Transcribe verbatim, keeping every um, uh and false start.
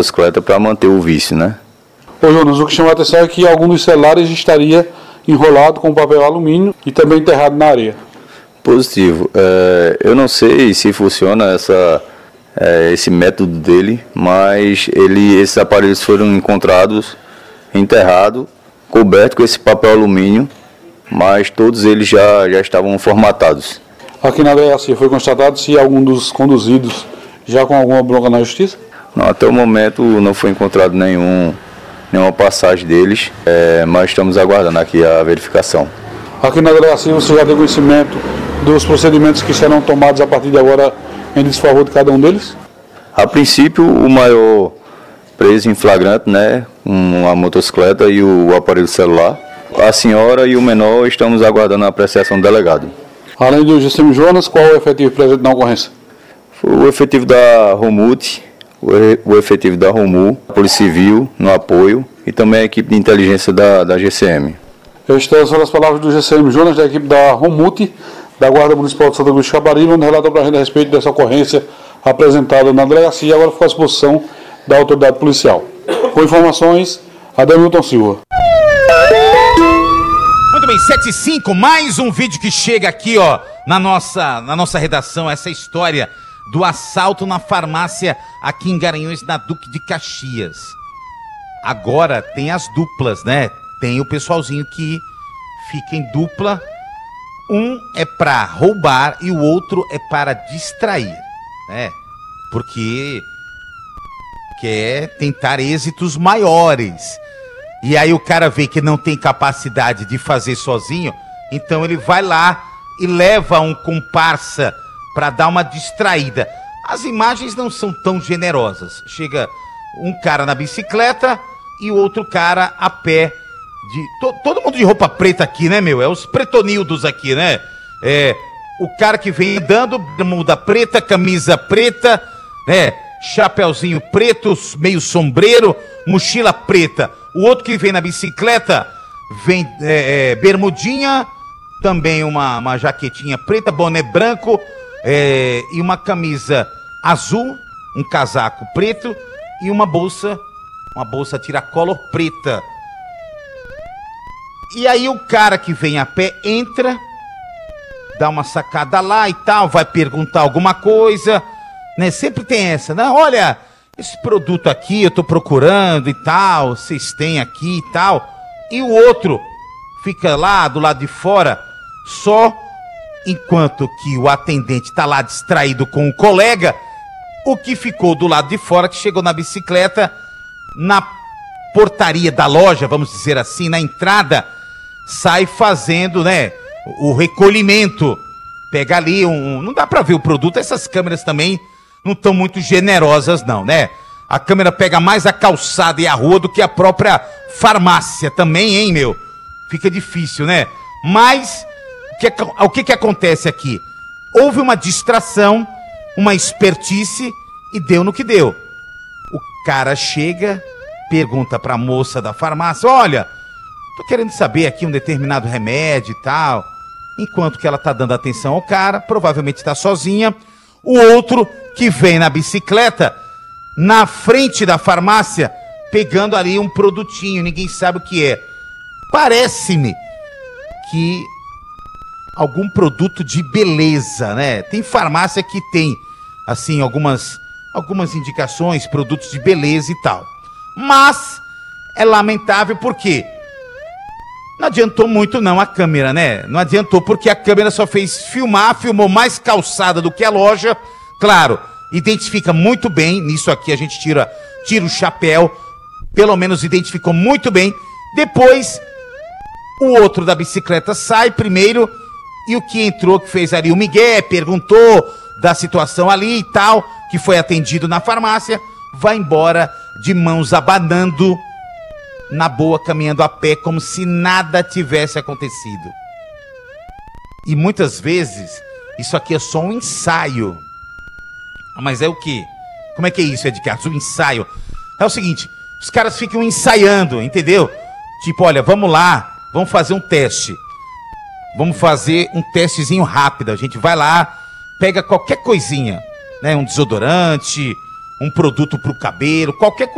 motocicleta para manter o vício, né? Ô Jonas, o que chama a atenção é que algum dos celulares estaria enrolado com papel alumínio e também enterrado na areia. Positivo. É, eu não sei se funciona essa, é, esse método dele, mas ele, esses aparelhos foram encontrados enterrados, cobertos com esse papel alumínio, mas todos eles já, já estavam formatados. Aqui na delegacia foi constatado se algum dos conduzidos já com alguma bronca na justiça? Não, até o momento não foi encontrado nenhum, nenhuma passagem deles, é, mas estamos aguardando aqui a verificação. Aqui na delegacia você já tem conhecimento dos procedimentos que serão tomados a partir de agora em desfavor de cada um deles? A princípio, o maior preso em flagrante, né, uma motocicleta e o aparelho celular. A senhora e o menor estamos aguardando a apreciação do delegado. Além do G C M Jonas, qual é o efetivo presente na ocorrência? O efetivo da Romut, o efetivo da Romu, a Polícia Civil no apoio e também a equipe de inteligência da, da G C M. Estas são as palavras do G C M Jonas, da equipe da Romut, da Guarda Municipal de Santa Cruz de Caparibe, onde relatou para a gente a respeito dessa ocorrência apresentada na delegacia e agora ficou à disposição da autoridade policial. Com informações, Ademilton Silva. Muito bem, sete e cinco, mais um vídeo que chega aqui, ó, na nossa, na nossa redação, essa história do assalto na farmácia aqui em Garanhuns, na Duque de Caxias. Agora tem as duplas, né? Tem o pessoalzinho que fica em dupla. Um é para roubar e o outro é para distrair, né? Porque quer tentar êxitos maiores. E aí o cara vê que não tem capacidade de fazer sozinho, então ele vai lá e leva um comparsa para dar uma distraída. As imagens não são tão generosas. Chega um cara na bicicleta e o outro cara a pé. De to, todo mundo de roupa preta aqui, né, meu? É os pretonildos aqui, né? É, o cara que vem andando, bermuda preta, camisa preta, né? Chapeuzinho preto, meio sombreiro, mochila preta. O outro que vem na bicicleta vem é, é, bermudinha, também uma, uma jaquetinha preta, boné branco é, e uma camisa azul, um casaco preto e uma bolsa, uma bolsa tiracolo preta. E aí o cara que vem a pé entra, dá uma sacada lá e tal, vai perguntar alguma coisa, né? Sempre tem essa, né? Olha, esse produto aqui eu tô procurando e tal, vocês têm aqui e tal. E o outro fica lá do lado de fora, só enquanto que o atendente tá lá distraído com o colega, o que ficou do lado de fora, que chegou na bicicleta, na portaria da loja, vamos dizer assim, na entrada, sai fazendo, né, o recolhimento. Pega ali um... Não dá pra ver o produto, essas câmeras também não estão muito generosas não, né? A câmera pega mais a calçada e a rua do que a própria farmácia também, hein, meu? Fica difícil, né? Mas, o que, o que que acontece aqui? Houve uma distração, uma espertice e deu no que deu. O cara chega, pergunta pra moça da farmácia, olha, tô querendo saber aqui um determinado remédio e tal. Enquanto que ela tá dando atenção ao cara, provavelmente tá sozinha. O outro que vem na bicicleta, na frente da farmácia, pegando ali um produtinho, ninguém sabe o que é. Parece-me que algum produto de beleza, né? Tem farmácia que tem, assim, algumas, algumas indicações, produtos de beleza e tal. Mas é lamentável porque não adiantou muito não a câmera, né? Não adiantou porque a câmera só fez filmar, filmou mais calçada do que a loja. Claro, identifica muito bem, nisso aqui a gente tira, tira o chapéu, pelo menos identificou muito bem. Depois, o outro da bicicleta sai primeiro e o que entrou, que fez ali o migué, perguntou da situação ali e tal, que foi atendido na farmácia, vai embora de mãos abanando, na boa, caminhando a pé, como se nada tivesse acontecido. E muitas vezes, isso aqui é só um ensaio. Ah, mas é o quê? Como é que é isso, Ed Carlos? Um ensaio. É o seguinte, os caras ficam ensaiando, entendeu? Tipo, olha, vamos lá, vamos fazer um teste. Vamos fazer um testezinho rápido. A gente vai lá, pega qualquer coisinha, né? Um desodorante, um produto pro cabelo, qualquer coisa.